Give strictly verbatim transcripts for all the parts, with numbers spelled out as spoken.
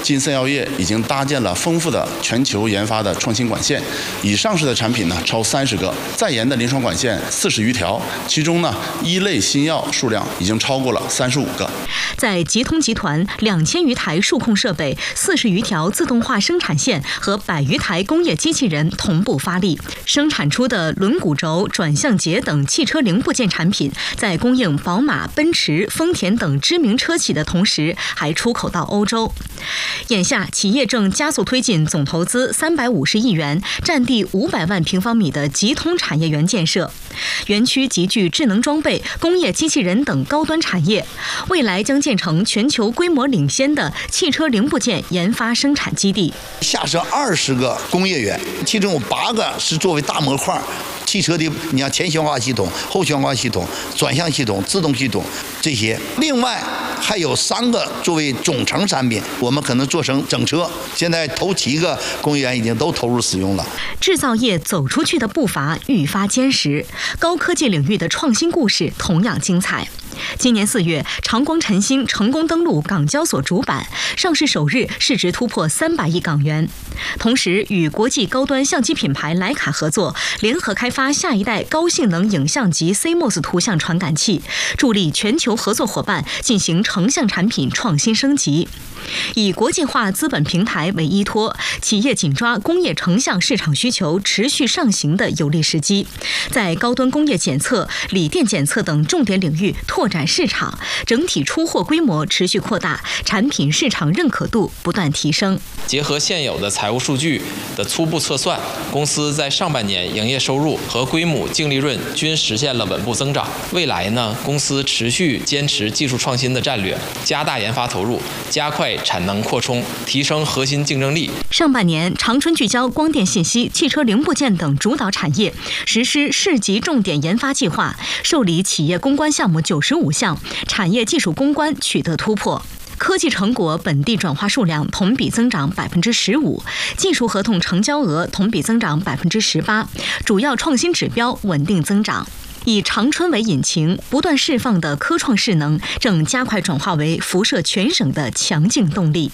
金森药业已经搭建了丰富的全球研发的创新管线，已上市的产品呢超三十个，在研的临床管线四十余条，其中呢一类新药数量已经超过了三十五个。 在吉通集团，两千余台数控设备、四十余条自动化生产线和百余台工业机器人同步发力，生产出的轮毂轴、转向节等汽车零部件产品，在供应宝马、奔驰、丰田等知名车企的同时，还出口到欧洲。眼下，企业正加速推进总投资三百五十亿元、占地五百万平方米的吉通产业园建设。园区集聚智能装备、工业机器人等高端产业，未来将建成全球规模领先的汽车零部件研发生产基地。 下设二十个工业园，其中有八个是作为大模块。汽车的，你像前悬挂系统、后悬挂系统、转向系统、自动系统这些，另外还有三个作为总成产品，我们可能做成整车。现在头七个工业园已经都投入使用了。 制造业走出去的步伐愈发坚实，高科技领域的创新故事同样精彩。今年四月，长光晨星成功登陆港交所主板，上市首日市值突破三百亿港元。同时，与国际高端相机品牌徕卡合作，联合开发下一代高性能影像级 C M O S 图像传感器，助力全球合作伙伴进行成像产品创新升级。以国际化资本平台为依托，企业紧抓工业成像市场需求持续上行的有利时机，在高端工业检测、锂电检测等重点领域拓展市场，整体出货规模持续扩大，产品市场认可度不断提升。 结合现有的财务数据的初步测算，公司在上半年营业收入和归母净利润均实现了稳步增长。未来呢，公司持续坚持技术创新的战略，加大研发投入，加快产能扩充，提升核心竞争力。 上半年，长春聚焦光电信息、汽车零部件等主导产业，实施市级重点研发计划，受理企业攻关项目九十五项，产业技术攻关取得突破。科技成果本地转化数量同比增长百分之十五，技术合同成交额同比增长百分之十八，主要创新指标稳定增长。以长春为引擎，不断释放的科创势能，正加快转化为辐射全省的强劲动力。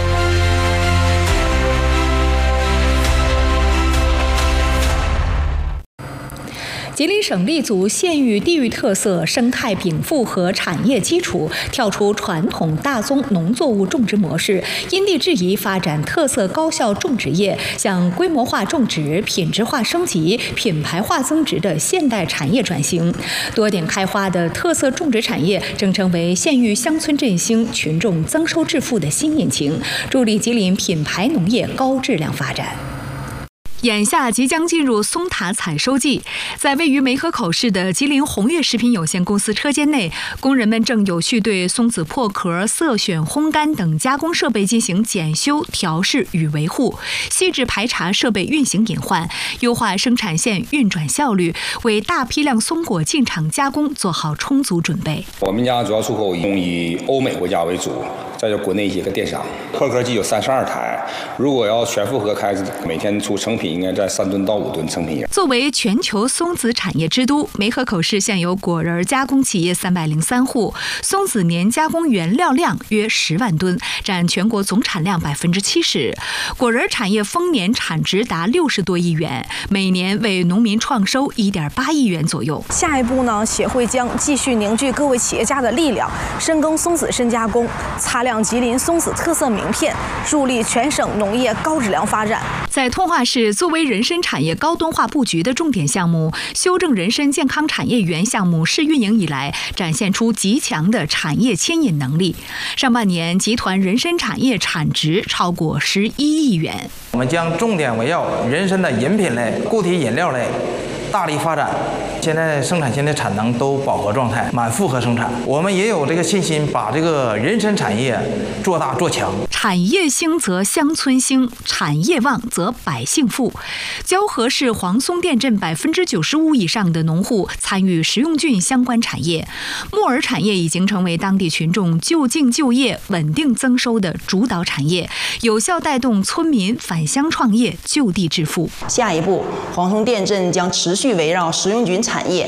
吉林省立足县域地域特色、生态禀赋和产业基础，跳出传统大宗农作物种植模式，因地制宜发展特色高效种植业，向规模化种植、品质化升级、品牌化增值的现代产业转型。多点开花的特色种植产业正成为县域乡村振兴、群众增收致富的新引擎，助力吉林品牌农业高质量发展。眼下即将进入松塔采收季，在位于梅河口市的吉林红悦食品有限公司车间内，工人们正有序对松子破壳、色选、烘干等加工设备进行检修、调试与维护，细致排查设备运行隐患，优化生产线运转效率，为大批量松果进场加工做好充足准备。 我们家主要出口以欧美国家为主，再就国内一些个电商。破壳机有三十二台，如果要全负荷开，每天出成品应该在三吨到五吨成品。 作为全球松子产业之都，梅河口市现有果仁加工企业三百零三户，松子年加工原料量约十万吨，占全国总产量百分之七十。果仁产业丰年产值达六十多亿元，每年为农民创收一点八亿元左右。 下一步呢，协会将继续凝聚各位企业家的力量，深耕松子深加工，擦亮吉林松子特色名片，助力全省农业高质量发展。 在通化市，作为人参产业高端化布局的重点项目，修正人参健康产业园项目试运营以来，展现出极强的产业牵引能力。上半年，集团人参产业产值超过十一亿元。 我们将重点围绕人参的饮品类、固体饮料类大力发展。现在生产线的产能都饱和状态，满负荷生产。我们也有这个信心，把这个人参产业做大做强。 产业兴则乡村兴，产业旺则百姓富。蛟河市黄松店镇百分之九十五以上的农户参与食用菌相关产业，木耳产业已经成为当地群众就近就业、稳定增收的主导产业，有效带动村民返乡创业、就地致富。 下一步，黄松店镇将持续围绕食用菌产业、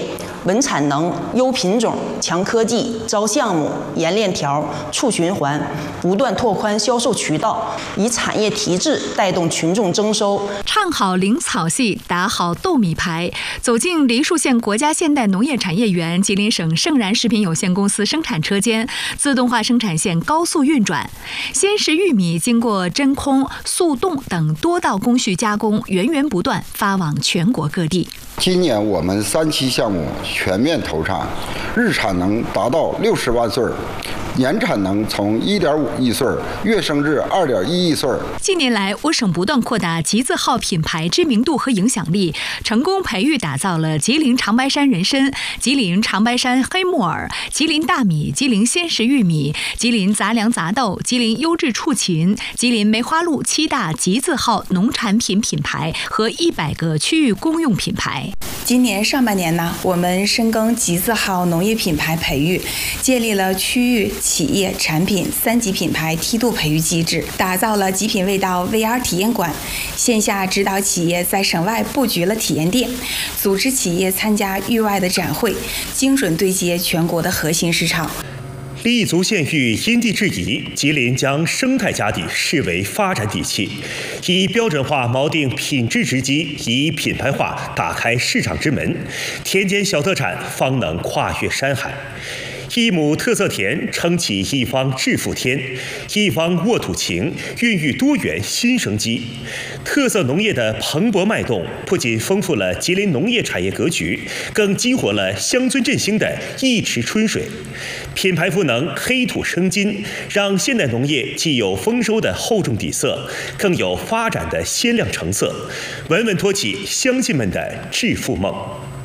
稳产能、优品种、强科技、招项目、严链条、促循环，不断拓宽销售渠道，以产业提质带动群众增收。 唱好灵草戏，打好豆米牌。走进梨树县国家现代农业产业园，吉林省盛然食品有限公司生产车间自动化生产线高速运转，鲜食玉米经过真空、速冻等多道工序加工，源源不断发往全国各地。 今年我们三期项目全面投产，日产能达到六十万穗，年产能从一点五亿穗跃升至二点一亿穗。 近年来，我省不断扩大吉字号品牌知名度和影响力，成功培育打造了吉林长白山人参、吉林长白山黑木耳、吉林大米、吉林鲜食玉米、吉林杂粮杂豆、吉林优质畜禽、吉林梅花鹿七大吉字号农产品品牌和一百个区域公用品牌。 今年上半年呢，我们深耕吉字号农业品牌培育，建立了区域、企业、产品三级品牌梯度培育机制，打造了极品味道 V R 体验馆，线下指导企业在省外布局了体验店，组织企业参加域外的展会，精准对接全国的核心市场。 立足县域，因地制宜，吉林将生态家底视为发展底气，以标准化锚定品质之基，以品牌化打开市场之门，田间小特产方能跨越山海。一亩特色田撑起一方致富天，一方沃土情，孕育多元新生机。特色农业的蓬勃脉动，不仅丰富了吉林农业产业格局，更激活了乡村振兴的一池春水。品牌赋能黑土生金，让现代农业既有丰收的厚重底色，更有发展的鲜亮成色，稳稳托起乡亲们的致富梦。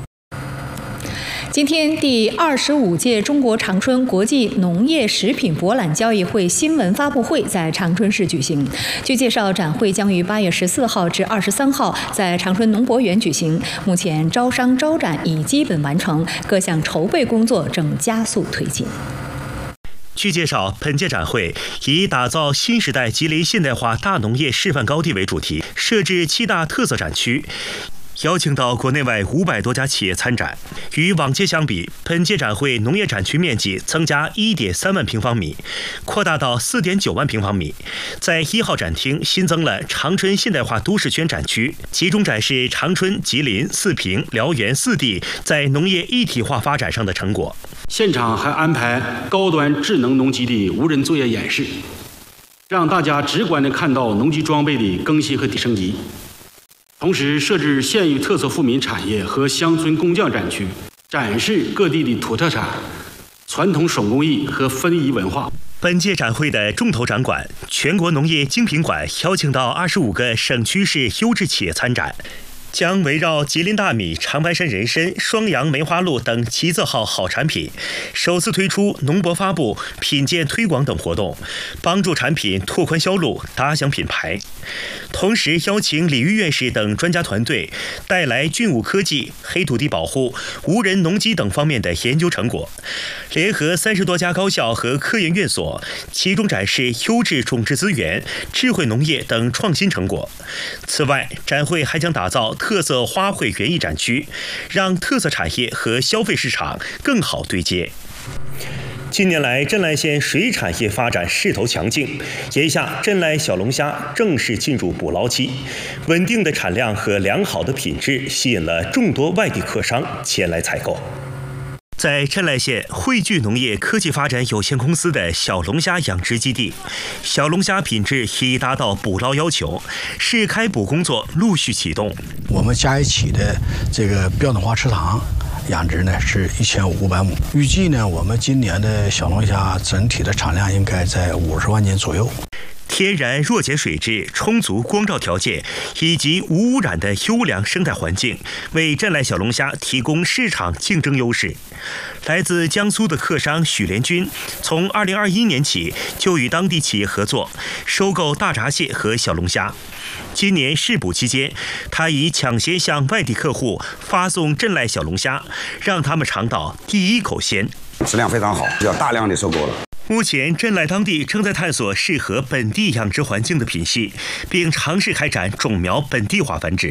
今天，第二十五届中国长春国际农业食品博览交易会新闻发布会在长春市举行。据介绍，展会将于八月十四号至二十三号在长春农博园举行。目前招商招展已基本完成，各项筹备工作正加速推进。 据介绍，本届展会以打造新时代吉林现代化大农业示范高地为主题，设置七大特色展区，邀请到国内外五百多家企业参展。与往届相比，本届展会农业展区面积增加 一点三万平方米，扩大到 四点九万平方米。在一号展厅新增了长春现代化都市圈展区，集中展示长春、吉林、四平、辽源四地在农业一体化发展上的成果。 现场还安排高端智能农机的无人作业演示，让大家直观地看到农机装备的更新和升级。同时设置县域特色富民产业和乡村工匠展区，展示各地的土特产、传统手工艺和非遗文化。 本届展会的重头展馆全国农业精品馆邀请到二十五个省区市优质企业参展，将围绕吉林大米、长白山人参、双阳梅花鹿等吉字号好产品，首次推出农博发布、品鉴推广等活动，帮助产品拓宽销路、打响品牌。同时邀请李玉院士等专家团队带来菌物科技、黑土地保护、无人农机等方面的研究成果，联合三十多家高校和科研院所，集中展示优质种植资源、智慧农业等创新成果。此外，展会还将打造特色花卉园艺展区，让特色产业和消费市场更好对接。近年来，镇来县水产业发展势头强劲，眼下镇来小龙虾正式进入捕捞期，稳定的产量和良好的品质吸引了众多外地客商前来采购。在镇来县汇聚农业科技发展有限公司的小龙虾养殖基地，小龙虾品质已达到捕捞要求，试开捕工作陆续启动。 我们嘉义起的这个标准化池塘养殖呢是一千五百亩，预计呢我们今年的小龙虾整体的产量应该在五十万斤左右。 天然弱碱水质、充足光照条件以及无污染的优良生态环境，为镇来小龙虾提供市场竞争优势。来自江苏的客商许连军，从二零二一年起就与当地企业合作，收购大闸蟹和小龙虾。今年试捕期间，他已抢先向外地客户发送镇来小龙虾，让他们尝到第一口鲜， 质量非常好，比较大量的收购了。 目前，镇来当地正在探索适合本地养殖环境的品系，并尝试开展种苗本地化繁殖。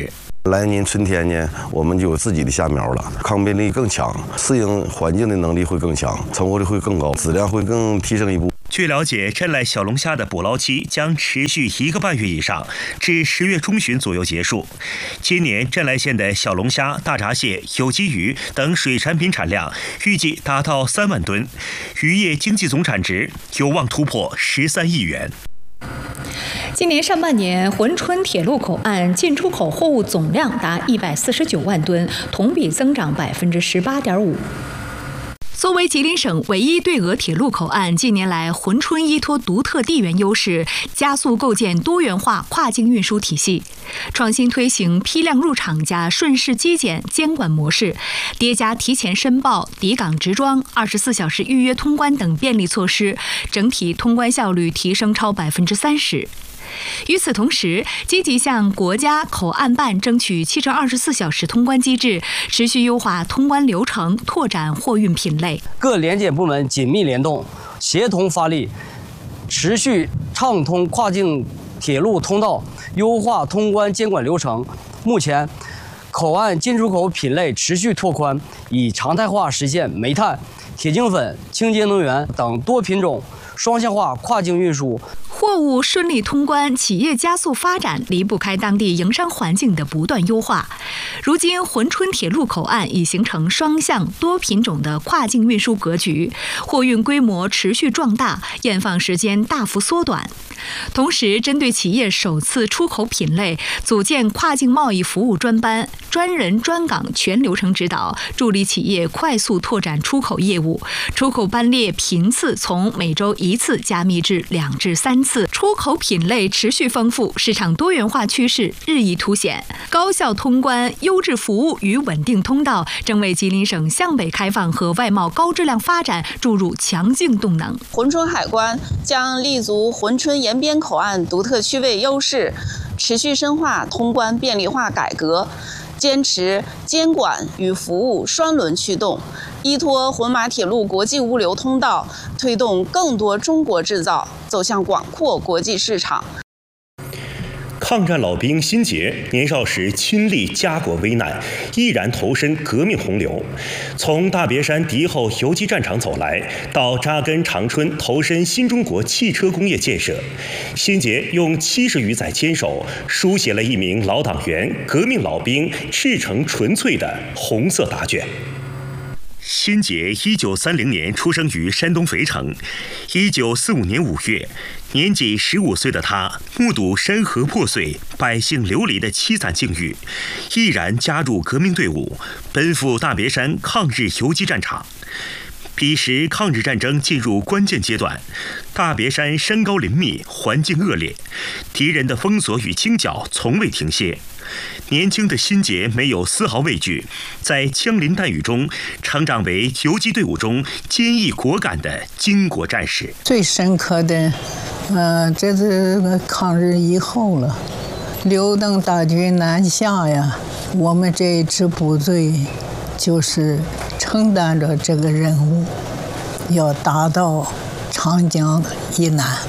来年春天呢，我们就有自己的虾苗了，抗病力更强，适应环境的能力会更强，成活率会更高，质量会更提升一步。 据了解，站濑小龙虾的捕捞期将持续一个半月以上，至十月中旬左右结束。今年站濑县的小龙虾、大闸蟹、有机鱼等水产品产量预计达到三万吨，渔业经济总产值有望突破十三亿元。 今年上半年，珲春铁路口岸进出口货物总量达一百四十九万吨，同比增长百分之十八点五。作为吉林省唯一对俄铁路口岸，近年来珲春依托独特地缘优势，加速构建多元化跨境运输体系，创新推行批量入场加顺势机检监管模式，叠加提前申报、抵港直装、二十四小时预约通关等便利措施，整体通关效率提升超百分之三十。与此同时，积极向国家口岸办争取七乘二十四小时通关机制，持续优化通关流程，拓展货运品类。 各联检部门紧密联动，协同发力，持续畅通跨境铁路通道，优化通关监管流程。目前，口岸进出口品类持续拓宽，以常态化实现煤炭、铁精粉、清洁能源等多品种双向化跨境运输。 货物顺利通关，企业加速发展，离不开当地营商环境的不断优化。如今，珲春铁路口岸已形成双向多品种的跨境运输格局，货运规模持续壮大，验放时间大幅缩短。同时，针对企业首次出口品类，组建跨境贸易服务专班，专人专岗全流程指导，助力企业快速拓展出口业务。出口班列频次从每周一次加密至两至三次，出口品类持续丰富，市场多元化趋势日益凸显。高效通关、优质服务与稳定通道，正为吉林省向北开放和外贸高质量发展注入强劲动能。 珲春海关将立足珲春沿边口岸独特区位优势，持续深化通关便利化改革，坚持监管与服务双轮驱动，依托珲马铁路国际物流通道，推动更多中国制造走向广阔国际市场。 抗战老兵辛杰年少时亲历家国危难，毅然投身革命洪流。从大别山敌后游击战场走来，到扎根长春，投身新中国汽车工业建设，辛杰用七十余载坚守，书写了一名老党员、革命老兵赤诚纯粹的红色答卷。辛杰一九三零年出生于山东肥城。一九四五年五月，年仅十五岁的他目睹山河破碎、百姓流离的凄惨境遇，毅然加入革命队伍，奔赴大别山抗日游击战场。彼时抗日战争进入关键阶段，大别山山高林密，环境恶劣，敌人的封锁与清剿从未停歇。年轻的辛杰没有丝毫畏惧，在枪林弹雨中成长为游击队伍中坚毅果敢的巾帼战士。 最深刻的，呃，这是抗日以后了，刘邓大军南下呀，我们这一支部队就是承担着这个任务，要打到长江以南，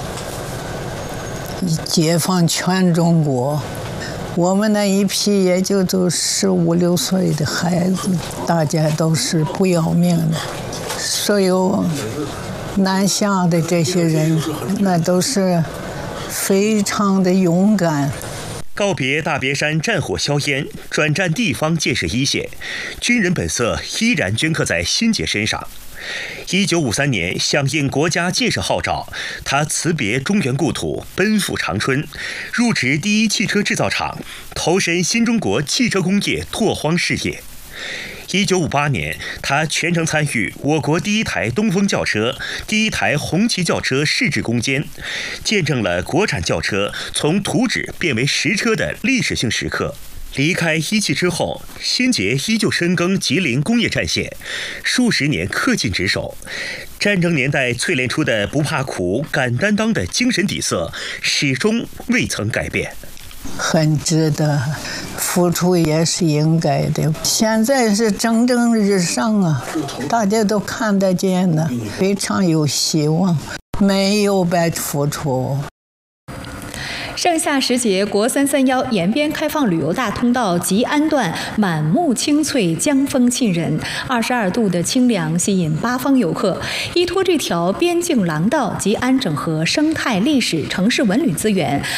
解放全中国。我们那一批也就都十五六岁的孩子，大家都是不要命的。所有南下的这些人，那都是非常的勇敢。 告别大别山战火硝烟，转战地方建设一线，军人本色依然镌刻在辛杰身上。一九五三年，响应国家建设号召，他辞别中原故土，奔赴长春，入职第一汽车制造厂，投身新中国汽车工业拓荒事业。一九五八年，他全程参与我国第一台东风轿车、第一台红旗轿车试制攻坚，见证了国产轿车从图纸变为实车的历史性时刻。离开一汽之后，辛杰依旧深耕吉林工业战线，数十年恪尽职守。战争年代淬炼出的不怕苦、敢担当的精神底色，始终未曾改变。 很值得，付出也是应该的。现在是蒸蒸日上啊，大家都看得见的，非常有希望，没有白付出。 盛夏时节，国三三幺延边开放旅游大通道吉安段满目青翠，江风沁人，二十二度的清凉吸引八方游客。依托这条边境廊道，吉安整合生态、历史、城市文旅资源，